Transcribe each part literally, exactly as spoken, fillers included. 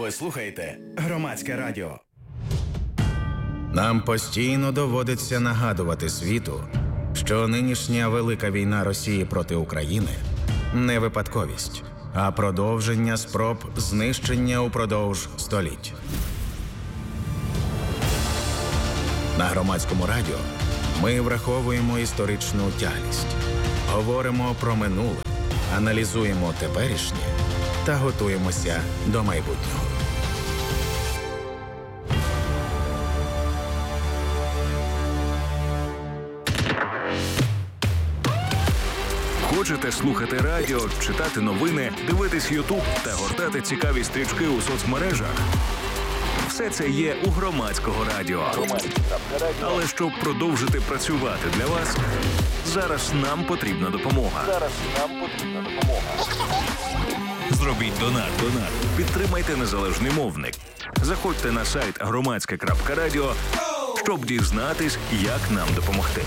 Ви слухаєте Громадське радіо. Нам постійно доводиться нагадувати світу, що нинішня велика війна Росії проти України не випадковість, а продовження спроб знищення упродовж століть. На Громадському радіо ми враховуємо історичну тяглість, говоримо про минуле, аналізуємо теперішнє та готуємося до майбутнього. Хочете слухати радіо, читати новини, дивитись Ютуб та гортати цікаві стрічки у соцмережах? Все це є у Громадського радіо. Але щоб продовжити працювати для вас, зараз нам потрібна допомога. Зараз нам потрібна допомога. Зробіть донат. Донат. Підтримайте незалежний мовник. Заходьте на сайт громадське крапка радіо, щоб дізнатись, як нам допомогти.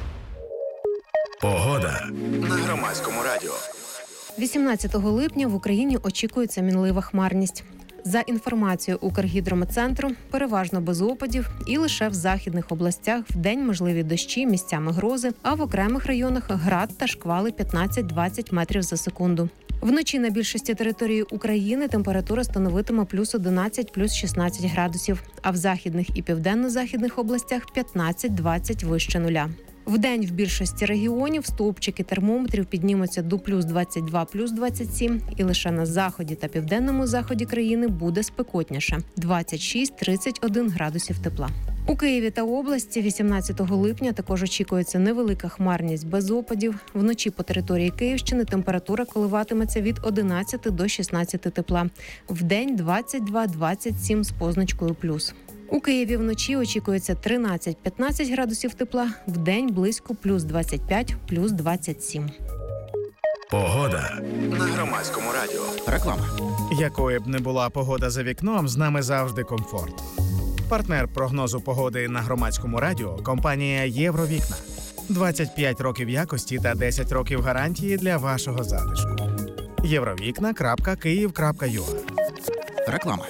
Погода на Громадському радіо. вісімнадцятого липня в Україні очікується мінлива хмарність. За інформацією Укргідрометцентру, переважно без опадів і лише в західних областях вдень можливі дощі, місцями грози, а в окремих районах град та шквали п'ятнадцять-двадцять метрів за секунду. Вночі на більшості території України температура становитиме плюс одинадцять, плюс шістнадцять градусів, а в західних і південно-західних областях п'ятнадцять-двадцять вище нуля. Вдень в більшості регіонів стовпчики термометрів піднімуться до плюс двадцять два, плюс двадцять сім, і лише на заході та південному заході країни буде спекотніше – двадцять шість - тридцять один градусів тепла. У Києві та області вісімнадцятого липня також очікується невелика хмарність без опадів. Вночі по території Київщини температура коливатиметься від одинадцяти до шістнадцяти тепла. Вдень двадцять два - двадцять сім з позначкою плюс. У Києві вночі очікується тринадцять-п'ятнадцять градусів тепла, вдень близько плюс двадцять п'ять, плюс двадцять сім. Погода на Громадському радіо. Реклама. Якою б не була погода за вікном, з нами завжди комфорт. Партнер прогнозу погоди на Громадському радіо – компанія «Євровікна». двадцять п'ять років якості та десять років гарантії для вашого затишку. євровікна крапка київ крапка ю а. Реклама.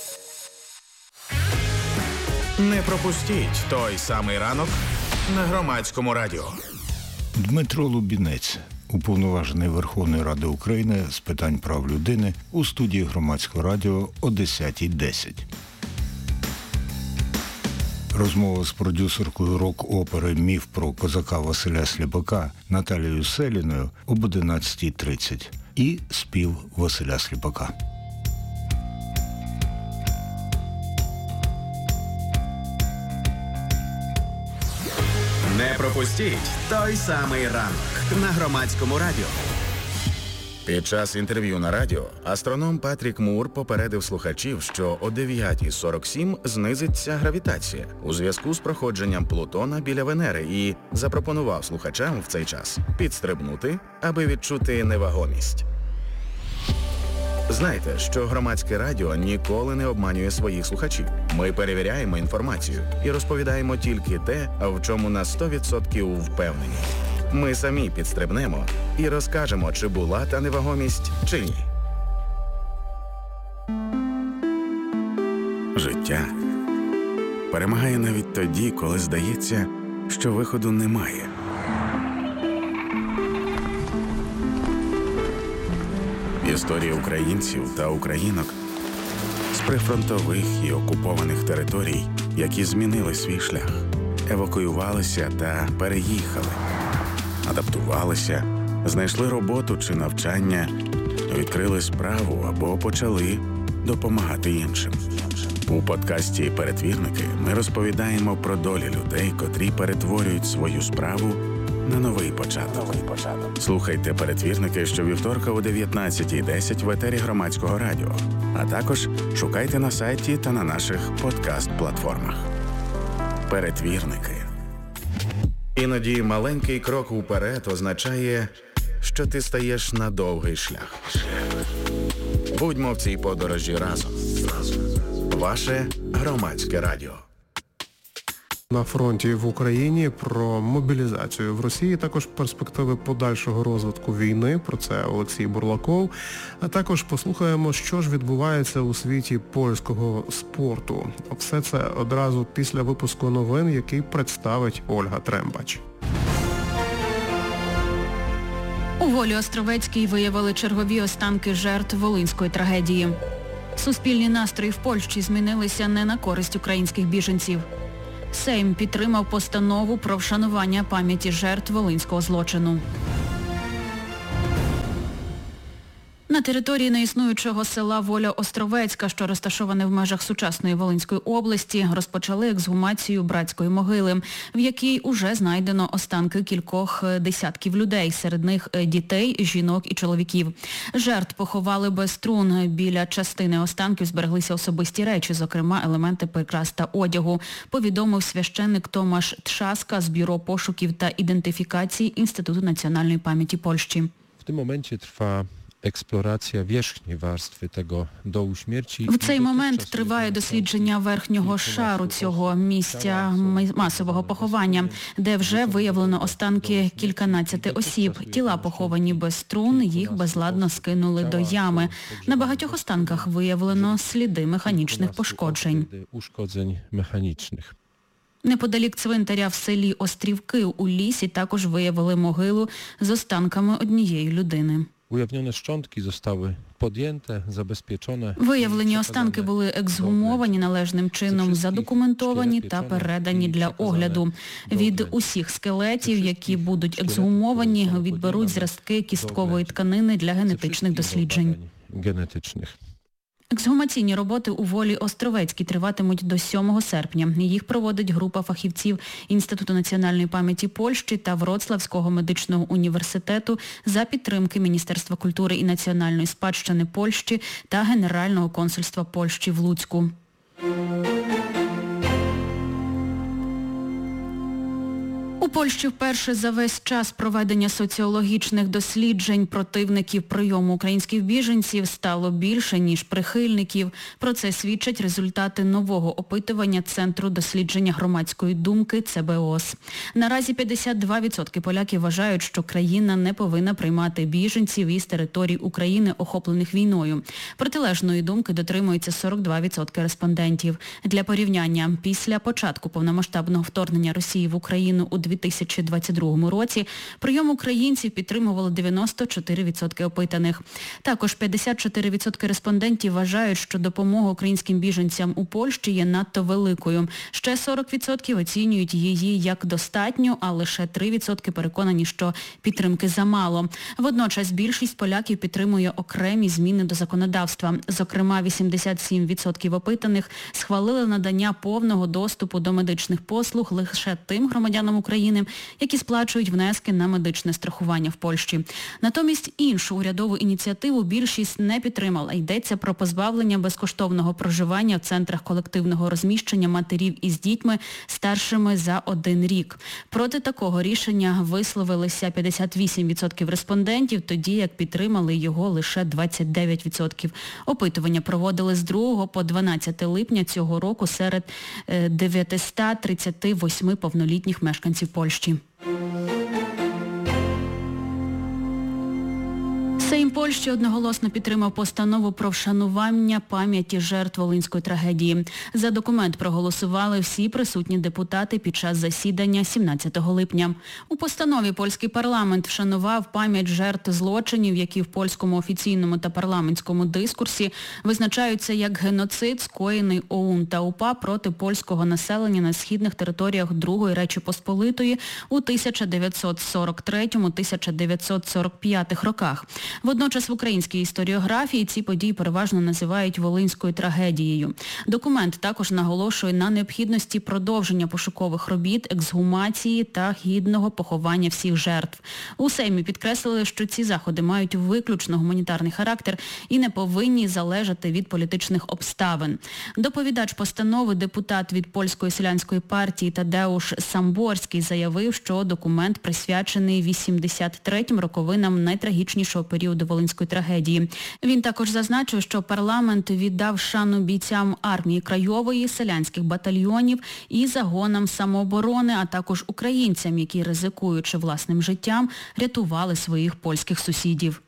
Не пропустіть той самий ранок на Громадському радіо. Дмитро Лубінець, уповноважений Верховної Ради України з питань прав людини, у студії Громадського радіо о десята десять. Розмова з продюсеркою рок-опери «Міф про козака Василя Сліпака» Наталією Селіною об одинадцята тридцять і спів Василя Сліпака. Не пропустіть той самий ранок на Громадському радіо. Під час інтерв'ю на радіо астроном Патрік Мур попередив слухачів, що о дев'ята сорок сім знизиться гравітація у зв'язку з проходженням Плутона біля Венери і запропонував слухачам в цей час підстрибнути, аби відчути невагомість. Знайте, що Громадське радіо ніколи не обманює своїх слухачів. Ми перевіряємо інформацію і розповідаємо тільки те, в чому на сто відсотків впевнені. Ми самі підстрибнемо і розкажемо, чи була та невагомість, чи ні. Життя перемагає навіть тоді, коли здається, що виходу немає. Історія українців та українок з прифронтових і окупованих територій, які змінили свій шлях, евакуювалися та переїхали, адаптувалися, знайшли роботу чи навчання, відкрили справу або почали допомагати іншим. У подкасті «Перетвірники» ми розповідаємо про долі людей, котрі перетворюють свою справу на новий початок. Слухайте «Перетвірники» щовівторка о дев'ятнадцята десять в етері Громадського радіо, а також шукайте на сайті та на наших подкаст-платформах. «Перетвірники». Іноді маленький крок уперед означає, що ти стаєш на довгий шлях. Будьмо в цій подорожі разом. Ваше Громадське радіо. на фронті в Україні, про мобілізацію в Росії, також перспективи подальшого розвитку війни, про це Олексій Бурлаков. А також послухаємо, що ж відбувається у світі польського спорту. Все це одразу після випуску новин, який представить Ольга Трембач. У Волі Островецькій виявили чергові останки жертв волинської трагедії. Суспільні настрої в Польщі змінилися не на користь українських біженців. Сейм підтримав постанову про вшанування пам'яті жертв волинського злочину. На території неіснуючого села Воля Островецька, що розташоване в межах сучасної Волинської області, розпочали ексгумацію братської могили, в якій уже знайдено останки кількох десятків людей, серед них дітей, жінок і чоловіків. Жертв поховали без трун. Біля частини останків збереглися особисті речі, зокрема елементи прикрас та одягу, повідомив священник Томаш Трzaska з Бюро пошуків та ідентифікації Інституту національної пам'яті Польщі. В цьому моменті триває експлорація верхньої верстви того доłu śmierci. В цей момент триває дослідження верхнього шару цього місця масового поховання, де вже виявлено останки кільканадцяти осіб. Тіла поховані без трун, їх безладно скинули до ями. На багатьох останках виявлено сліди механічних пошкоджень. Ушкоджень механічних. Неподалік цвинтаря в селі Острівки у лісі також виявили могилу з останками однієї людини. Ujawnione szczątki zostały podjęte, zabezpieczone. Виявлені останки були ексгумовані належним чином, задокументовані та передані для огляду. Від усіх скелетів, які будуть ексгумовані, відберуть зразки кісткової тканини для генетичних досліджень. Генетичних. Ексгумаційні роботи у Волі Островецькій триватимуть до сьомого серпня. Їх проводить група фахівців Інституту національної пам'яті Польщі та Вроцлавського медичного університету за підтримки Міністерства культури і національної спадщини Польщі та Генерального консульства Польщі в Луцьку. У Польщі вперше за весь час проведення соціологічних досліджень противників прийому українських біженців стало більше, ніж прихильників. Про це свідчать результати нового опитування Центру дослідження громадської думки Це Бе О С. Наразі п'ятдесят два відсотки поляків вважають, що країна не повинна приймати біженців із територій України, охоплених війною. Протилежної думки дотримуються сорок два відсотки респондентів. Для порівняння, після початку повномасштабного вторгнення Росії в Україну у дві тисячі двадцять другому році прийом українців підтримувало дев'яносто чотири відсотки опитаних. Також п'ятдесят чотири відсотки респондентів вважають, що допомога українським біженцям у Польщі є надто великою. Ще сорок відсотків оцінюють її як достатньо, а лише три відсотки переконані, що підтримки замало. Водночас більшість поляків підтримує окремі зміни до законодавства. Зокрема, вісімдесят сім відсотків опитаних схвалили надання повного доступу до медичних послуг лише тим громадянам України, які сплачують внески на медичне страхування в Польщі. Натомість іншу урядову ініціативу більшість не підтримала. Йдеться про позбавлення безкоштовного проживання в центрах колективного розміщення матерів із дітьми старшими за один рік. Проти такого рішення висловилися п'ятдесят вісім відсотків респондентів, тоді як підтримали його лише двадцять дев'ять відсотків. Опитування проводили з другого по дванадцяте липня цього року серед дев'ятсот тридцять вісім повнолітніх мешканців Польщі. Сейм Польщі одноголосно підтримав постанову про вшанування пам'яті жертв волинської трагедії. За документ проголосували всі присутні депутати під час засідання сімнадцятого липня. У постанові польський парламент вшанував пам'ять жертв злочинів, які в польському офіційному та парламентському дискурсі визначаються як геноцид, скоєний О У Н та У П А проти польського населення на східних територіях Другої Речі Посполитої у тисяча дев'ятсот сорок третьому - тисяча дев'ятсот сорок п'ятому роках. Водночас в українській історіографії ці події переважно називають волинською трагедією. Документ також наголошує на необхідності продовження пошукових робіт, ексгумації та гідного поховання всіх жертв. У Сеймі підкреслили, що ці заходи мають виключно гуманітарний характер і не повинні залежати від політичних обставин. Доповідач постанови, депутат від Польської селянської партії Тадеуш Самборський, заявив, що документ присвячений вісімдесят третім роковинам найтрагічнішого періоду волинської Волинської трагедії. Він також зазначив, що парламент віддав шану бійцям армії Крайової, селянських батальйонів і загонам самооборони, а також українцям, які, ризикуючи власним життям, рятували своїх польських сусідів.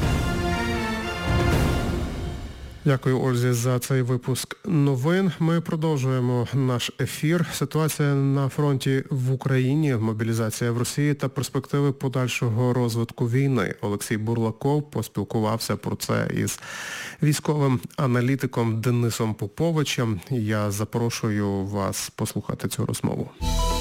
Дякую, Ользі, за цей випуск новин. Ми продовжуємо наш ефір. Ситуація на фронті в Україні, мобілізація в Росії та перспективи подальшого розвитку війни. Олексій Бурлаков поспілкувався про це із військовим аналітиком Денисом Поповичем. Я запрошую вас послухати цю розмову.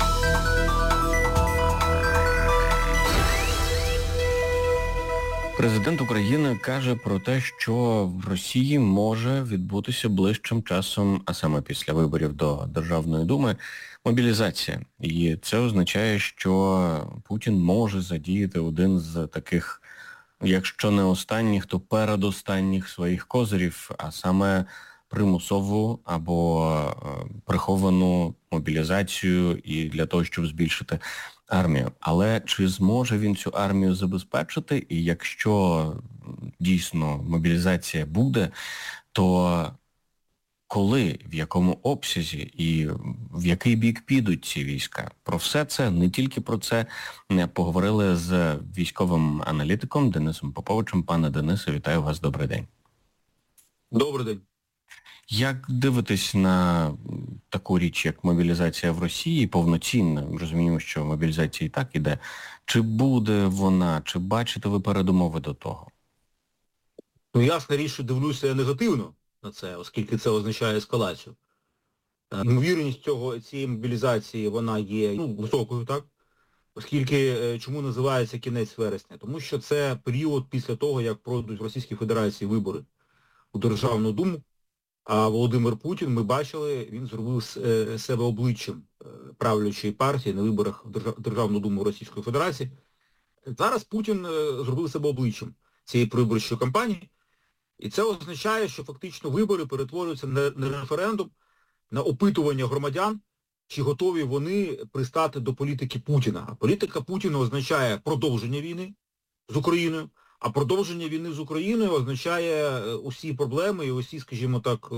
Президент України каже про те, що в Росії може відбутися ближчим часом, а саме після виборів до Державної думи, мобілізація. І це означає, що Путін може задіяти один з таких, якщо не останніх, то передостанніх своїх козирів, а саме примусову або приховану мобілізацію і для того, щоб збільшити армію. Але чи зможе він цю армію забезпечити? І якщо дійсно мобілізація буде, то коли, в якому обсязі і в який бік підуть ці війська? Про все це, не тільки про це, поговорили з військовим аналітиком Денисом Поповичем. Пане Денисе, вітаю вас, добрий день. Добрий день. Як дивитесь на таку річ, як мобілізація в Росії, повноцінна, розуміємо, що мобілізація і так іде, чи буде вона, чи бачите ви передумови до того? Ну, ясна річ, що дивлюся негативно на це, оскільки це означає ескалацію. Ймовірність цього, цієї мобілізації, вона є ну, високою, так? Оскільки, чому називається кінець вересня? Тому що це період після того, як пройдуть в Російській Федерації вибори у Державну Думу. А Володимир Путін, ми бачили, він зробив себе обличчям правлячої партії на виборах в Державну Думу Російської Федерації. Зараз Путін зробив себе обличчям цієї виборчої кампанії. І це означає, що фактично вибори перетворюються на референдум, на опитування громадян, чи готові вони пристати до політики Путіна. А політика Путіна означає продовження війни з Україною. А продовження війни з Україною означає усі проблеми і усі, скажімо так,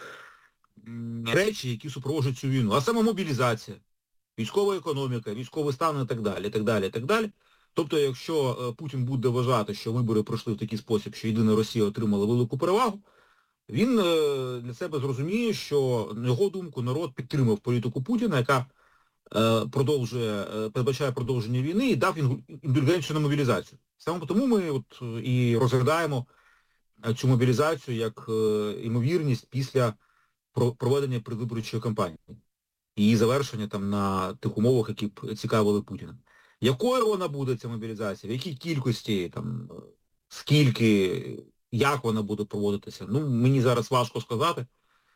речі, які супроводжують цю війну. А саме мобілізація, військова економіка, військовий стан і так далі, і так далі, і так далі. Тобто, якщо Путін буде вважати, що вибори пройшли в такий спосіб, що єдина Росія отримала велику перевагу, він для себе зрозуміє, що, на його думку, народ підтримав політику Путіна, яка продовжує, передбачає продовження війни і дав індульгенцію на мобілізацію. Саме тому ми от і розглядаємо цю мобілізацію як ймовірність після проведення предвиборчої кампанії. І її завершення там на тих умовах, які б цікавили Путіна. Якою вона буде, ця мобілізація, в якій кількості, там, скільки, як вона буде проводитися, ну, мені зараз важко сказати.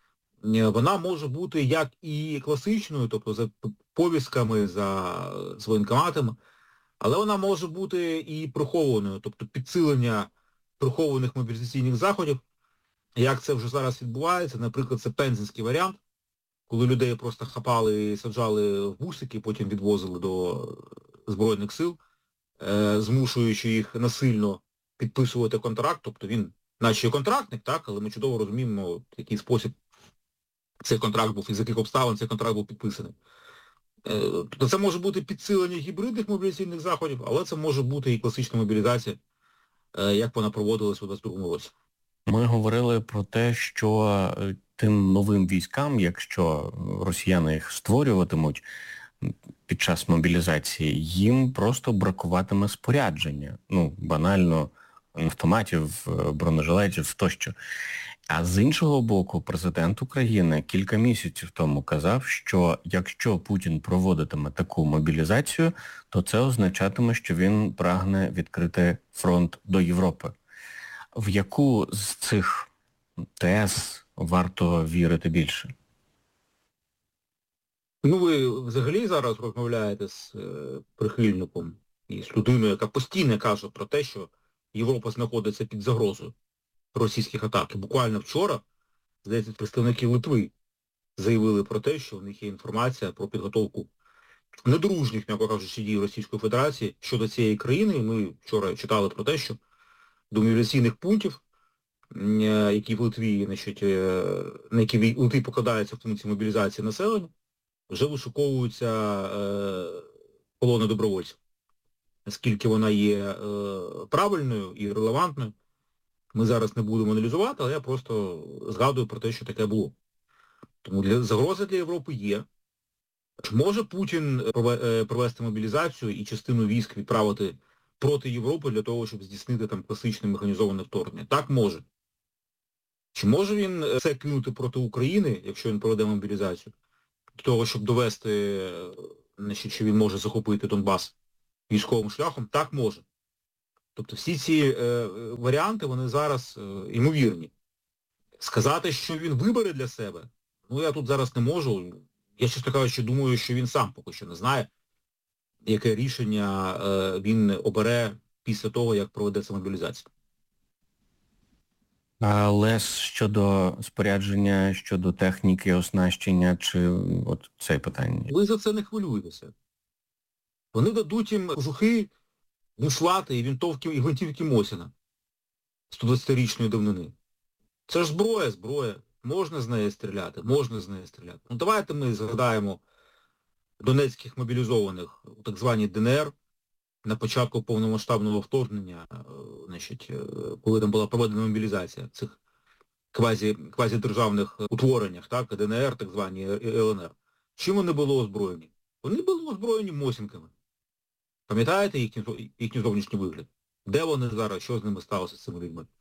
Вона може бути як і класичною, тобто за повістками, за з воєнкоматами, але вона може бути і прихованою, тобто підсилення прихованих мобілізаційних заходів, як це вже зараз відбувається, наприклад, це пензенський варіант, коли людей просто хапали і саджали в бусики, потім відвозили до Збройних сил, змушуючи їх насильно підписувати контракт, тобто він наче контрактник, так, але ми чудово розуміємо, в який спосіб цей контракт був, із яких обставин цей контракт був підписаний. Тобто це може бути підсилення гібридних мобілізаційних заходів, але це може бути і класична мобілізація, як вона проводилась у двадцять другому році. Ми говорили про те, що тим новим військам, якщо росіяни їх створюватимуть під час мобілізації, їм просто бракуватиме спорядження. Ну, банально, автоматів, бронежилетів тощо. А з іншого боку, президент України кілька місяців тому казав, що якщо Путін проводитиме таку мобілізацію, то це означатиме, що він прагне відкрити фронт до Європи. В яку з цих тез варто вірити більше? Ну, ви взагалі зараз розмовляєте з е, прихильником і з людиною, яка постійно каже про те, що Європа знаходиться під загрозою російських атак. І буквально вчора, здається, представники Литви заявили про те, що в них є інформація про підготовку недружніх, м'яко кажучи, дій Російської Федерації щодо цієї країни. І ми вчора читали про те, що до мобілізаційних пунктів, які в Литві, значить, на які в Литві покладаються функції мобілізації населення, вже вишуковуються колони добровольців. Наскільки вона є правильною і релевантною, ми зараз не будемо аналізувати, але я просто згадую про те, що таке було. Тому для, загроза для Європи є. Чи може Путін провести мобілізацію і частину військ відправити проти Європи для того, щоб здійснити там класичне механізоване вторгнення? Так, може. Чи може він це кинути проти України, якщо він проведе мобілізацію, для того, щоб довести, значить, що він може захопити Донбас військовим шляхом? Так, може. Тобто всі ці е, варіанти, вони зараз е, ймовірні. Сказати, що він вибере для себе, ну я тут зараз не можу. Я, чесно кажучи, думаю, що він сам поки що не знає, яке рішення е, він обере після того, як проведеться мобілізація. Але щодо спорядження, щодо техніки, оснащення, чи от це питання? Ви за це не хвилюєтеся. Вони дадуть їм кожухи, бушлати і винтовки, і гвинтівки Мосіна сто двадцятирічної давнини. Це ж зброя, зброя. Можна з неї стріляти, можна з неї стріляти. Ну давайте ми згадаємо донецьких мобілізованих у так званій ДНР на початку повномасштабного вторгнення, значить, коли там була проведена мобілізація в цих квазі, квазідержавних утвореннях, так, ДНР, так звані, і ЛНР. Чим вони були озброєні? Вони були озброєні Мосінками. Пам'ятаєте їхній, їхній зовнішній вигляд? Де вони зараз, що з ними сталося, з цими людьми?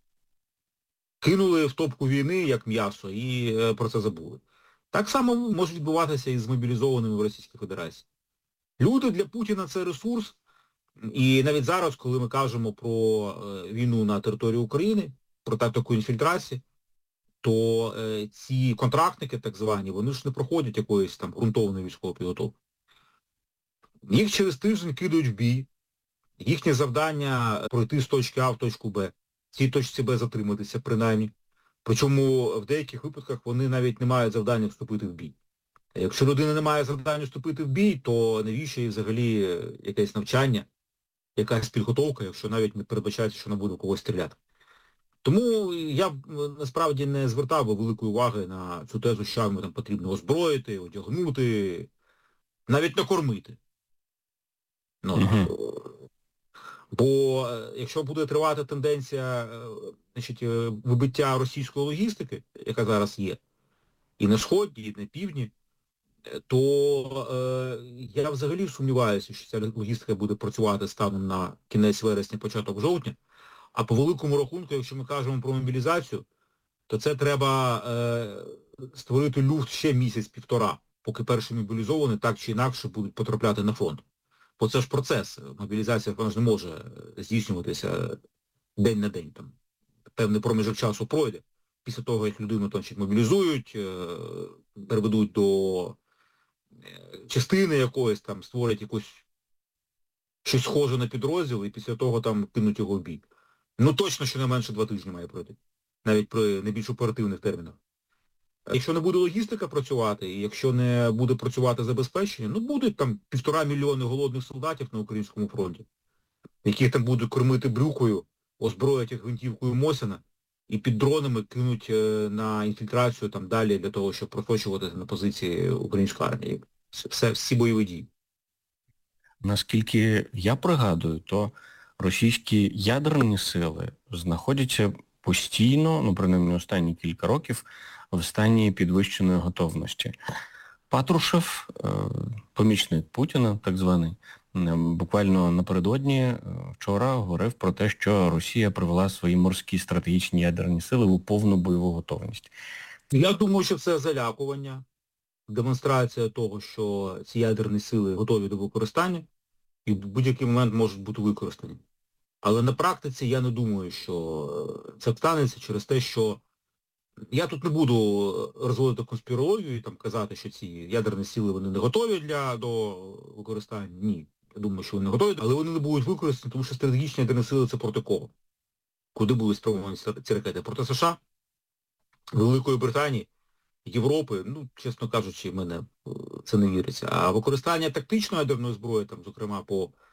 Кинули в топку війни, як м'ясо, і е, про це забули. Так само може відбуватися і з мобілізованими в Російській Федерації. Люди для Путіна – це ресурс, і навіть зараз, коли ми кажемо про е, війну на території України, про тактику інфільтрації, то е, ці контрактники, так звані, вони ж не проходять якоїсь там ґрунтовної військової підготовки. Їх через тиждень кидають в бій, їхнє завдання пройти з точки А в точку Б, в цій точці Б затриматися принаймні. Причому в деяких випадках вони навіть не мають завдання вступити в бій. Якщо людина не має завдання вступити в бій, то навіщо їй взагалі якесь навчання, якась підготовка, якщо навіть не передбачається, що вона буде в когось стріляти. Тому я б насправді не звертав би великої уваги на цю тезу, що йому там потрібно озброїти, одягнути, навіть накормити. Ну, uh-huh. Бо якщо буде тривати тенденція, значить, вибиття російської логістики, яка зараз є, і на Сході, і на Півдні, то е, я взагалі сумніваюся, що ця логістика буде працювати станом на кінець вересня, початок жовтня. А по великому рахунку, якщо ми кажемо про мобілізацію, то це треба е, створити люфт ще місяць-півтора, поки перші мобілізовані так чи інакше будуть потрапляти на фронт. Бо це ж процес. Мобілізація, вона ж не може здійснюватися день на день. Там певний проміжок часу пройде. Після того, як людину там мобілізують, переведуть до частини якоїсь, там, створять якусь щось схоже на підрозділ, і після того там кинуть його в бій. Ну точно, що не менше два тижні має пройти. Навіть при найбільш оперативних термінах. Якщо не буде логістика працювати, і якщо не буде працювати забезпечення, ну будуть там півтора мільйони голодних солдатів на українському фронті, яких там будуть кормити брюкою, озброять їх гвинтівкою Мосіна, і під дронами кинуть на інфільтрацію там далі для того, щоб просочувати на позиції української армії. Все, всі бойові дії. Наскільки я пригадую, то російські ядерні сили знаходяться постійно, ну принаймні останні кілька років, в стані підвищеної готовності. Патрушев, помічник Путіна, так званий, буквально напередодні вчора говорив про те, що Росія привела свої морські стратегічні ядерні сили у повну бойову готовність. Я думаю, що це залякування, демонстрація того, що ці ядерні сили готові до використання і в будь-який момент можуть бути використані. Але на практиці я не думаю, що це станеться через те, що я тут не буду розводити конспірологію і там казати, що ці ядерні сили вони не готові для, до використання. Ні. Я думаю, що вони не готові, але вони не будуть використані, тому що стратегічні ядерні сили це проти кого? Куди будуть спрямовані ці ракети? Проти США? Великої Британії? Європи? Ну, чесно кажучи, в мене це не віриться. А використання тактичної ядерної зброї, там, зокрема, по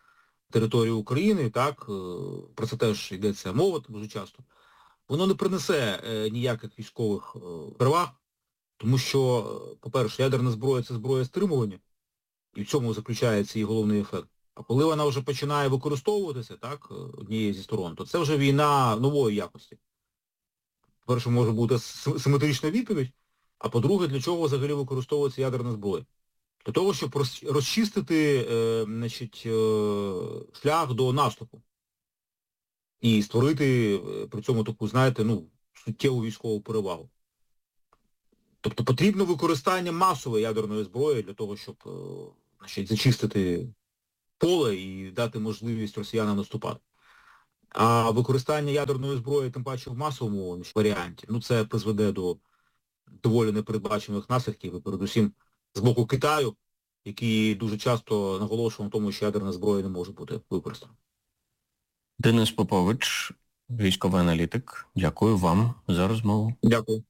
територію України, так, про це теж йдеться мова дуже часто, воно не принесе ніяких військових переваг, тому що, по-перше, ядерна зброя – це зброя стримування, і в цьому заключається її головний ефект. А коли вона вже починає використовуватися, так, однією зі сторон, то це вже війна нової якості. По-перше, може бути симетрична відповідь, а по-друге, для чого взагалі використовується ядерна зброя? Для того, щоб розчистити е, значить, е, шлях до наступу. І створити при цьому таку, знаєте, ну, суттєву військову перевагу. Тобто потрібно використання масової ядерної зброї для того, щоб е, значить, зачистити поле і дати можливість росіянам наступати. А використання ядерної зброї, тим паче в масовому варіанті, ну це призведе до доволі непередбачених наслідків, і передусім з боку Китаю, який дуже часто наголошував на тому, що ядерна зброя не може бути використана. Денис Попович, військовий аналітик, дякую вам за розмову. Дякую.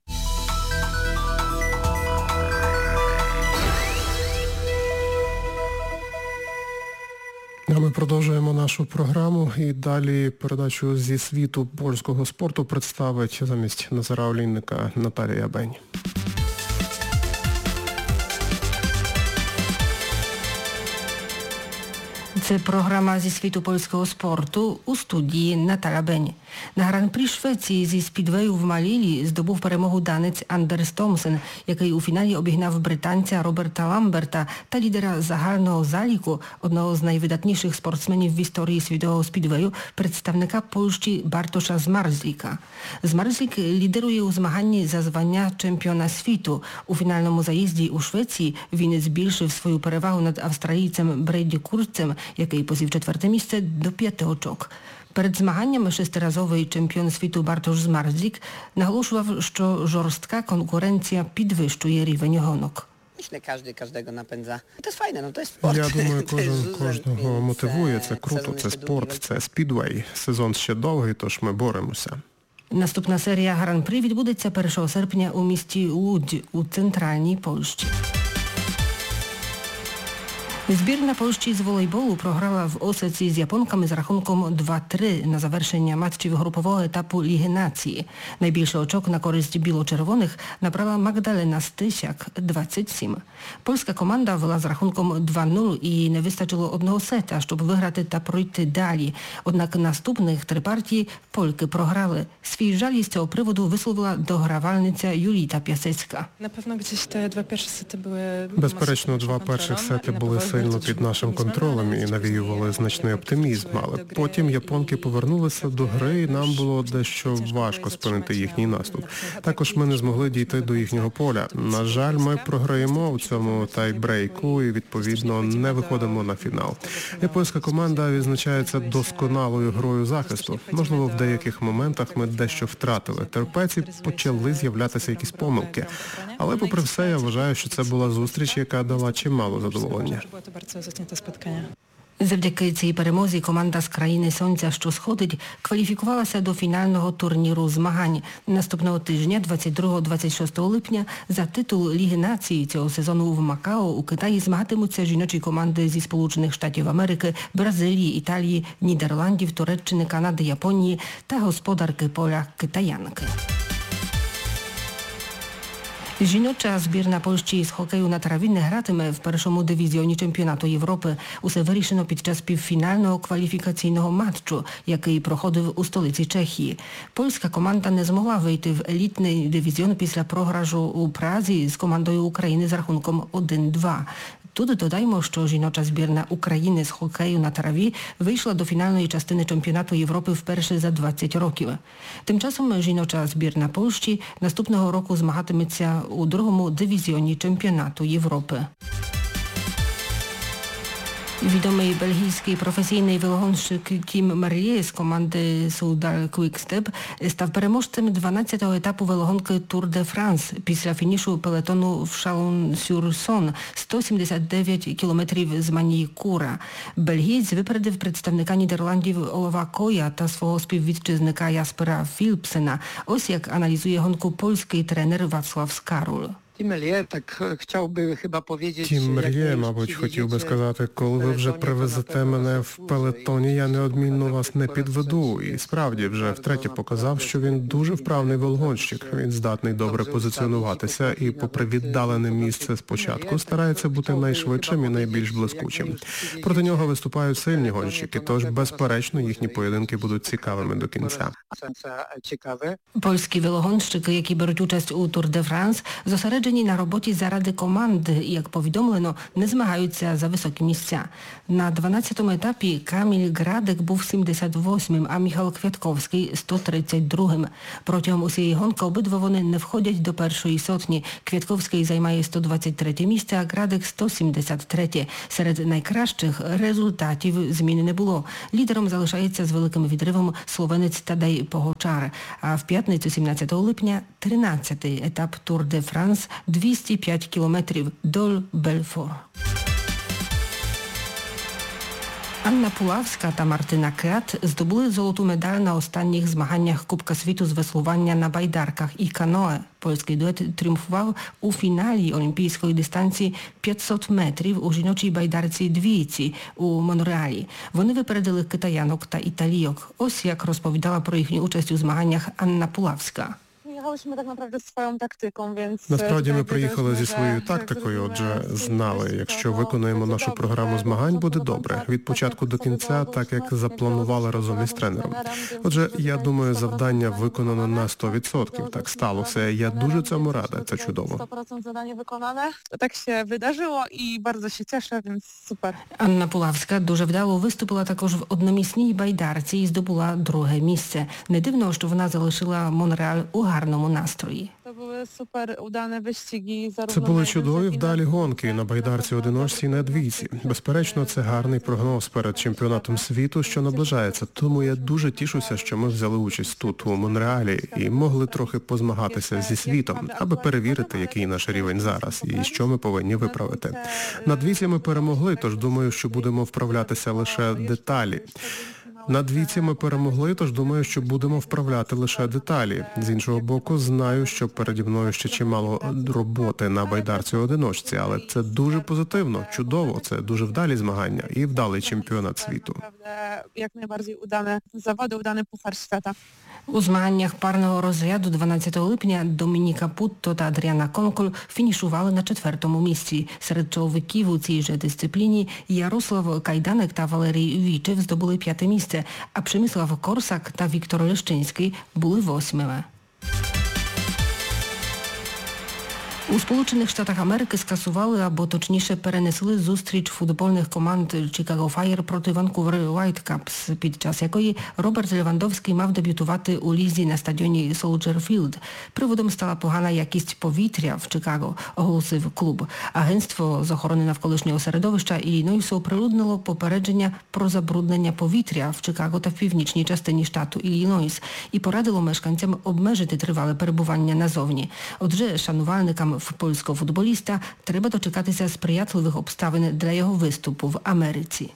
А ми продовжуємо нашу програму і далі передачу зі світу польського спорту представить замість Назара Олійника Наталія Бень. Це програма зі світу польського спорту, у студії Наталя Бень. На Гран-прі Швеції зі спідвею в Малілі здобув перемогу данець Андерс Томсен, який у фіналі обігнав британця Роберта Ламберта та лідера загального заліку, одного з найвидатніших спортсменів в історії світового спідвею, представника Польщі Бартоша Змарзліка. Змарзлік лідирує у змаганні за звання чемпіона світу. У фінальному заїзді у Швеції він збільшив свою перевагу над австралійцем Брейді Курцем, який посів четверте місце, до п'яти очок. Перед змаганнями шестиразовий чемпіон світу Бартош Змарзлік наголошував, що жорстка конкуренція підвищує рівень гонок. Я думаю, кожен кожного мотивує, це круто, це спорт, це спідвей. Сезон ще довгий, тож ми боремося. Наступна серія Гран-прі відбудеться першого серпня у місті Лудзь у центральній Польщі. Збірна Польщі з волейболу програла в Осеці з японками з рахунком два-три на завершення матчів групового етапу Ліги Нації. Найбільше очок на користь біло-червоних набрала Магдалена Стисяк – двадцять сім. Польська команда вела з рахунком два-нуль і не вистачило одного сета, щоб виграти та пройти далі. Однак наступних три партії польки програли. Свій жаль із цього приводу висловила догравальниця Юліта П'ясецька. Безперечно, два перших сети були сильно під нашим контролем і навіювали значний оптимізм, але потім японки повернулися до гри і нам було дещо важко спинити їхній наступ. Також ми не змогли дійти до їхнього поля. На жаль, ми програємо у цьому тайбрейку і, відповідно, не виходимо на фінал. Японська команда відзначається досконалою грою захисту. Можливо, в деяких моментах ми дещо втратили терпець і почали з'являтися якісь помилки. Але, попри все, я вважаю, що це була зустріч, яка дала чимало задоволення. Завдяки цій перемозі команда з країни Сонця, що сходить, кваліфікувалася до фінального турніру змагань. Наступного тижня, двадцять другого - двадцять шостого липня, за титул Ліги Нації цього сезону в Макао у Китаї змагатимуться жіночі команди зі Сполучених Штатів Америки, Бразилії, Італії, Нідерландів, Туреччини, Канади, Японії та господарки поля китаянки. Жіноча збірна Польщі з хокею на траві не гратиме в першому дивізіоні чемпіонату Європи. Усе вирішено під час півфінального кваліфікаційного матчу, який проходив у столиці Чехії. Польська команда не змогла вийти в елітний дивізіон після програшу у Празі з командою України з рахунком один-два. Тут додаймо, що жіноча збірна України з хокею на траві вийшла до фінальної частини чемпіонату Європи вперше за двадцять років. Тим часом жіноча збірна Польщі наступного року змагатиметься у другому дивізіоні чемпіонату Європи. Відомий бельгійський професійний велогонщик Тім Мерлє з команди Soudal Quick-Step став переможцем дванадцятого етапу велогонки Tour de France після фінішу пелетону в Chalon-sur-Saône сто сімдесят дев'ять кілометрів з Манікура. Бельгієць випередив представника Нідерландів Олова Коя та свого співвітчизника Яспера Філпсена. Ось як аналізує гонку польський тренер Вацław Skarul. Тім Мельє, так хотів би хіба powiedzieć... Тім Мельє, мабуть, хотів би сказати, коли ви вже привезете мене в пелетоні, я неодмінно вас не підведу. І справді вже втретє показав, що він дуже вправний велогонщик. Він здатний добре позиціонуватися і, попри віддалене місце спочатку, старається бути найшвидшим і найбільш блискучим. Проти нього виступають сильні гонщики, тож, безперечно, їхні поєдинки будуть цікавими до кінця. Польські велогонщики, які беруть участь у Тур де Франс, зосереджені на роботі заради команди, як повідомлено, не змагаються за високі місця. На дванадцятому етапі Каміль Градек був сімдесят восьмим, а Міхал Квятковський – сто тридцять другим. Протягом усієї гонки обидва вони не входять до першої сотні. Квятковський займає сто двадцять третє місце, а Градек – сто сімдесят третє. Серед найкращих результатів зміни не було. Лідером залишається з великим відривом словенець Тадей Погочар. А в п'ятницю, сімнадцятого липня, тринадцятий етап Тур де Франс, двісті п'ять кілометрів, Доль Бельфор. Анна Пулавська та Мартина Крат здобули золоту медаль на останніх змаганнях Кубка світу з веслування на байдарках і каное. Польський дует тріумфував у фіналі олімпійської дистанції п'ятсот метрів у жіночій байдарці двійці у Монреалі. Вони випередили китаянок та італійок. Ось як розповідала про їхню участь у змаганнях Анна Пулавська. Насправді ми приїхали зі своєю тактикою, отже, знали, якщо виконуємо нашу програму змагань, буде добре. Від початку до кінця, так як запланували разом із тренером. Отже, я думаю, завдання виконано на сто відсотків. Так сталося. Я дуже цьому рада. Це чудово. сто відсотків завдання виконане. Так się wydarzyło і bardzo się cieszę, więc super. Анна Пулавська дуже вдало виступила також в одномісній байдарці і здобула друге місце. Не дивно, що вона залишила Монреаль у гарному настрої. Це були супер удане вистіги. Це були чудові вдалі гонки на байдарці одиночці і на двійці. Безперечно, це гарний прогноз перед чемпіонатом світу, що наближається. Тому я дуже тішуся, що ми взяли участь тут, у Монреалі, і могли трохи позмагатися зі світом, аби перевірити, який наш рівень зараз і що ми повинні виправити. На двійці ми перемогли, тож думаю, що будемо вправлятися лише деталі. На двійці ми перемогли, тож думаю, що будемо вправляти лише деталі. З іншого боку, знаю, що переді мною ще чимало роботи на байдарці одиночці, але це дуже позитивно, чудово, це дуже вдалі змагання і вдалий чемпіонат світу. Як найбільш удане заводи, уданий пухар світу. У змаганнях парного розряду дванадцятого липня Домініка Путто та Адріана Конколь фінішували на четвертому місці. Серед чоловіків у цій же дисципліні Ярослав Кайданек та Валерій Вічев здобули п'яте місце, а Przemysław Корсак та Віктор Лещинський були восьмими. У Сполучених Штатах Америки скасували, або точніше перенесли зустріч футбольних команд Chicago Fire проти Vancouver Whitecaps, під час якої Роберт Левандовський мав дебютувати у лізі на стадіоні Soldier Field. Приводом стала погана якість повітря в Чикаго, оголосив клуб. Агентство з охорони навколишнього середовища Іллінойсу оприлюднило попередження про забруднення повітря в Чикаго та в північній частині штату Іллінойс і порадило мешканцям обмежити тривале перебування назовні. Отже, шанувальникам польського футболіста треба дочекатися сприятливих обставин для його виступу в Америці.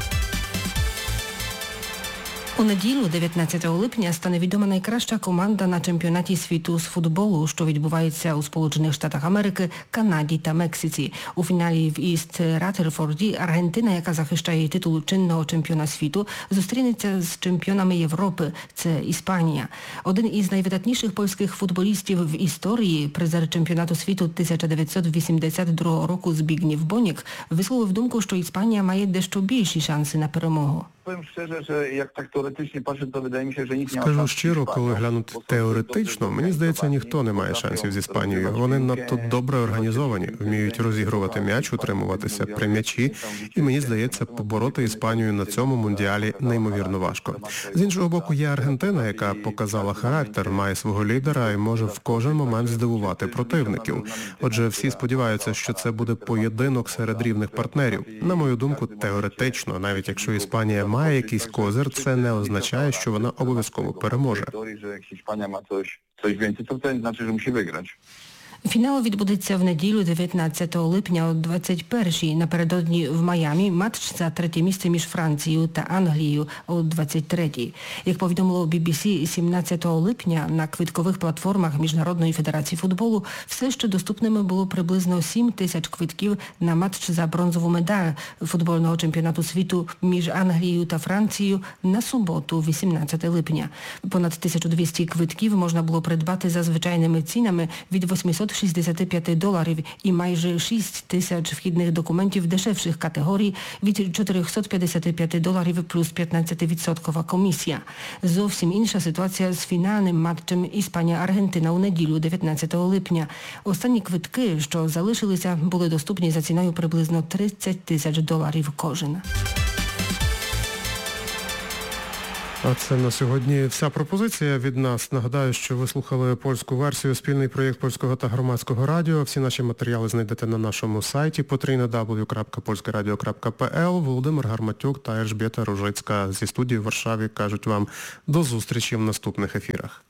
У неділю, дев'ятнадцятого липня, стане відома найкраща команда на чемпіонаті світу з футболу, що відбувається у Сполучених Штатах Америки, Канаді та Мексиці. У фіналі в Іст Раттерфорді Аргентина, яка захищає титул чинного чемпіона світу, зустрінеться з чемпіонами Європи – це Іспанія. Один із найвидатніших польських футболістів в історії, призер чемпіонату світу тисяча дев'ятсот вісімдесят другого року Збігнєв Бонік, висловив думку, що Іспанія має дещо більші шанси на перемогу. Powiem szczerze, że jak tak teoretycznie patrzę, to wydaje mi się, że nikt nie ma Скажу щиро, коли глянути теоретично, мені здається, ніхто не має шансів з Іспанією. Вони надто добре організовані, вміють розігрувати м'яч, утримуватися при м'ячі, і мені здається, побороти Іспанію на цьому мундіалі неймовірно важко. З іншого боку, є Аргентина, яка показала характер, має свого лідера і може в кожен момент здивувати противників. Отже, всі сподіваються, що це буде поєдинок серед рівних партнерів. На мою думку, теоретично, навіть якщо Іспанія має має якийсь козир, це не означає, що вона обов'язково переможе. Фінал відбудеться в неділю дев'ятнадцятого липня о двадцять першій. Напередодні в Майамі матч за третє місце між Францією та Англією о двадцять третій. Як повідомило бі бі сі, сімнадцятого липня на квиткових платформах Міжнародної федерації футболу все ще доступними було приблизно сім тисяч квитків на матч за бронзову медаль футбольного чемпіонату світу між Англією та Францією на суботу, вісімнадцятого липня. Понад тисячу двісті квитків можна було придбати за звичайними цінами від вісімсот шістдесят п'ять доларів і майже шість тисяч вхідних документів дешевших категорій від чотириста п'ятдесят п'ять доларів плюс п'ятнадцять відсотків комісія. Зовсім інша ситуація з фінальним матчем Іспанія-Аргентина у неділю дев'ятнадцятого липня. Останні квитки, що залишилися, були доступні за ціною приблизно тридцять тисяч доларів кожен. А це на сьогодні вся пропозиція від нас. Нагадаю, що ви слухали польську версію, спільний проєкт Польського та Громадського радіо. Всі наші матеріали знайдете на нашому сайті потрійне дабл ю крапка польське радіо крапка пе ел. Володимир Гарматюк та Ельжбєта Ружицька зі студії в Варшаві кажуть вам до зустрічі в наступних ефірах.